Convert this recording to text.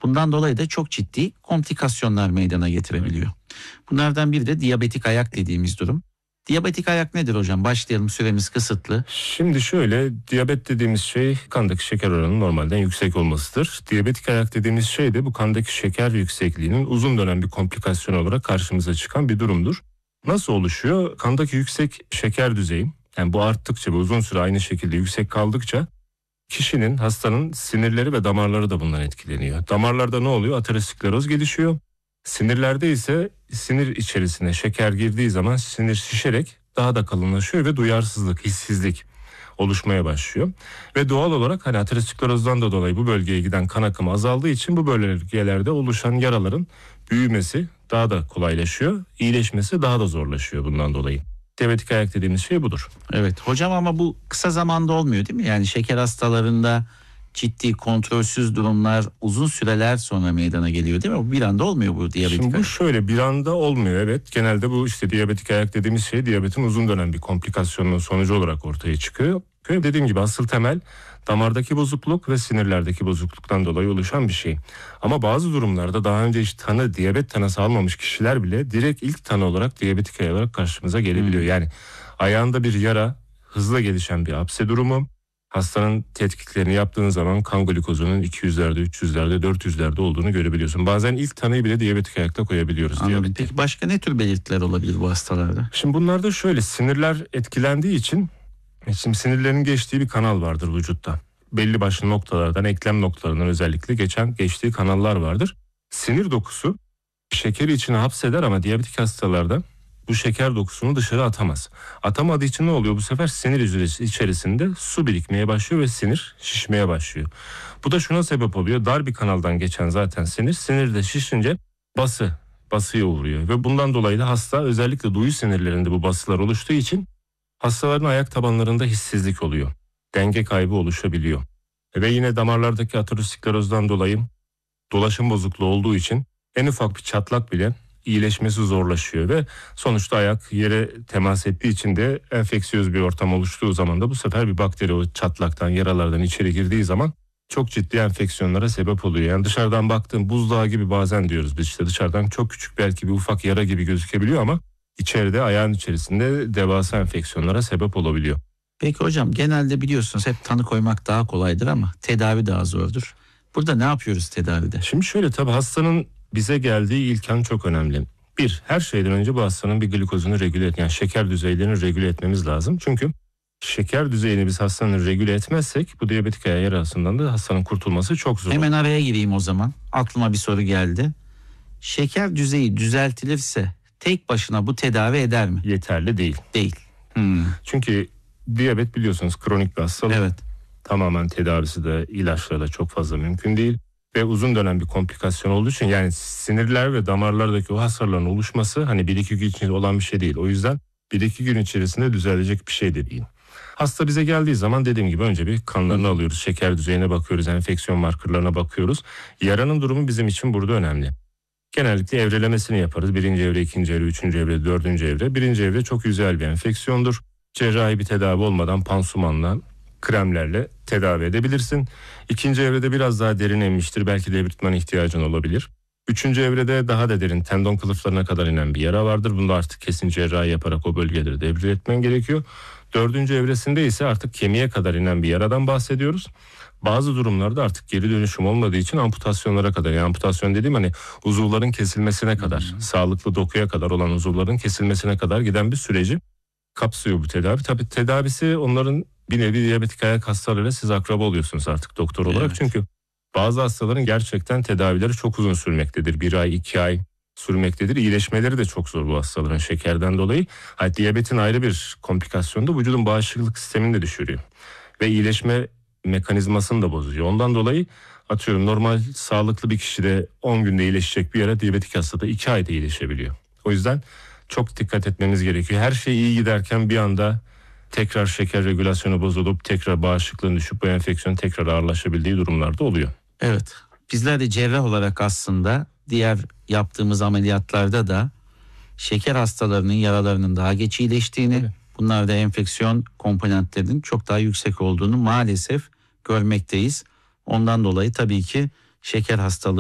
Bundan dolayı da çok ciddi komplikasyonlar meydana getirebiliyor. Bunlardan biri de diyabetik ayak dediğimiz durum. Diyabetik ayak nedir hocam? Başlayalım, süremiz kısıtlı. Şimdi şöyle, diyabet dediğimiz şey kandaki şeker oranının normalden yüksek olmasıdır. Diyabetik ayak dediğimiz şey de bu kandaki şeker yüksekliğinin uzun dönem bir komplikasyon olarak karşımıza çıkan bir durumdur. Nasıl oluşuyor? Kandaki yüksek şeker düzeyi, yani bu arttıkça ve uzun süre aynı şekilde yüksek kaldıkça kişinin, hastanın sinirleri ve damarları da bundan etkileniyor. Damarlarda ne oluyor? Ateroskleroz gelişiyor. Sinirlerde ise sinir içerisine şeker girdiği zaman sinir şişerek daha da kalınlaşıyor ve duyarsızlık, hissizlik oluşmaya başlıyor. Ve doğal olarak hani aterosklerozdan da dolayı bu bölgeye giden kan akımı azaldığı için bu bölgelerde oluşan yaraların büyümesi daha da kolaylaşıyor. İyileşmesi daha da zorlaşıyor bundan dolayı. Diyabetik ayak dediğimiz şey budur. Evet hocam, ama bu kısa zamanda olmuyor değil mi? Yani şeker hastalarında ciddi kontrolsüz durumlar uzun süreler sonra meydana geliyor değil mi? Bu bir anda olmuyor bu diyabetik Şimdi bu ayak. şöyle bir anda olmuyor, evet. Genelde bu işte diyabetik ayak dediğimiz şey diyabetin uzun dönem bir komplikasyonunun sonucu olarak ortaya çıkıyor. Dediğim gibi asıl temel damardaki bozukluk ve sinirlerdeki bozukluktan dolayı oluşan bir şey. Ama bazı durumlarda daha önce hiç diyabet tanısı almamış kişiler bile direkt ilk tanı olarak diyabetik ayak olarak karşımıza gelebiliyor. Yani ayağında bir yara, hızla gelişen bir apse durumu. Hastanın tetkiklerini yaptığın zaman kan glikozunun 200'lerde, 300'lerde, 400'lerde olduğunu görebiliyorsun. Bazen ilk tanıyı bile diyabetik ayakta koyabiliyoruz. Anladım. Peki başka ne tür belirtiler olabilir bu hastalarda? Şimdi bunlarda şöyle, sinirler etkilendiği için şimdi sinirlerin geçtiği bir kanal vardır vücutta. Belli başlı noktalardan, eklem noktalarından özellikle geçtiği kanallar vardır. Sinir dokusu şekeri içine hapseder ama diyabetik hastalarda bu şeker dokusunu dışarı atamaz. Atamadığı için ne oluyor bu sefer? Sinir hücresi içerisinde su birikmeye başlıyor ve sinir şişmeye başlıyor. Bu da şuna sebep oluyor. Dar bir kanaldan geçen zaten sinir de şişince basıya uğruyor. Ve bundan dolayı da hasta, özellikle duyu sinirlerinde bu basılar oluştuğu için hastaların ayak tabanlarında hissizlik oluyor. Denge kaybı oluşabiliyor. Ve yine damarlardaki aterosklerozdan dolayı dolaşım bozukluğu olduğu için en ufak bir çatlak bile iyileşmesi zorlaşıyor ve sonuçta ayak yere temas ettiği için de enfeksiyöz bir ortam oluştuğu zaman da bu sefer bir bakteri o çatlaktan, yaralardan içeri girdiği zaman çok ciddi enfeksiyonlara sebep oluyor. Yani dışarıdan baktığın buzdağı gibi, bazen diyoruz biz, işte dışarıdan çok küçük belki bir ufak yara gibi gözükebiliyor ama içeride, ayağın içerisinde devasa enfeksiyonlara sebep olabiliyor. Peki hocam, genelde biliyorsunuz hep tanı koymak daha kolaydır ama tedavi daha zordur. Burada ne yapıyoruz tedavide? Şimdi şöyle, tabii hastanın bize geldiği ilk an çok önemli. Bir, her şeyden önce bu hastanın bir glikozunu regüle et, yani şeker düzeylerini regüle etmemiz lazım. Çünkü şeker düzeyini biz hastanın regüle etmezsek bu diyabetik ayak yarasından da hastanın kurtulması çok zor. Hemen araya gireyim o zaman. Aklıma bir soru geldi. Şeker düzeyi düzeltilirse tek başına bu tedavi eder mi? Yeterli değil. Değil. Çünkü diyabet biliyorsunuz kronik bir hastalık. Evet. Tamamen tedavisi de ilaçlarla çok fazla mümkün değil. Ve uzun dönem bir komplikasyon olduğu için, yani sinirler ve damarlardaki o hasarların oluşması hani 1-2 gün içinde olan bir şey değil. O yüzden 1-2 gün içerisinde düzelecek bir şey de değil. Hasta bize geldiği zaman dediğim gibi önce bir kanlarını alıyoruz. Şeker düzeyine bakıyoruz, enfeksiyon markerlarına bakıyoruz. Yaranın durumu bizim için burada önemli. Genellikle evrelemesini yaparız. 1. evre, 2. evre, 3. evre, 4. evre. 1. evre çok güzel bir enfeksiyondur. Cerrahi bir tedavi olmadan pansumanla, kremlerle tedavi edebilirsin. 2. evrede biraz daha derin emmiştir. Belki devritman ihtiyacın olabilir. 3. evrede daha da derin, tendon kılıflarına kadar inen bir yara vardır. Bunda artık kesin cerrahi yaparak o bölgeleri devretmen gerekiyor. 4. evresinde ise artık kemiğe kadar inen bir yaradan bahsediyoruz. Bazı durumlarda artık geri dönüşüm olmadığı için amputasyonlara kadar, yani amputasyon dediğim hani uzuvların kesilmesine kadar, sağlıklı dokuya kadar olan uzuvların kesilmesine kadar giden bir süreci kapsıyor bu tedavi. Tabii tedavisi onların bir nevi diyabetik ayak hastalarıyla siz akraba oluyorsunuz artık doktor olarak. Evet. Çünkü bazı hastaların gerçekten tedavileri çok uzun sürmektedir. 1 ay, 2 ay sürmektedir. İyileşmeleri de çok zor bu hastaların şekerden dolayı. Diyabetin ayrı bir komplikasyonu da vücudun bağışıklık sistemini de düşürüyor. Ve iyileşme mekanizmasını da bozuyor. Ondan dolayı atıyorum normal sağlıklı bir kişide 10 günde iyileşecek bir yara diyabetik hastada 2 ayda iyileşebiliyor. O yüzden çok dikkat etmemiz gerekiyor. Her şey iyi giderken bir anda tekrar şeker regülasyonu bozulup tekrar bağışıklığın düşüp bu enfeksiyon tekrar ağırlaşabildiği durumlarda oluyor. Evet. Bizler de cerrah olarak aslında diğer yaptığımız ameliyatlarda da şeker hastalarının yaralarının daha geç iyileştiğini, evet, bunlarda enfeksiyon komponentlerinin çok daha yüksek olduğunu maalesef görmekteyiz. Ondan dolayı tabii ki şeker hastalığı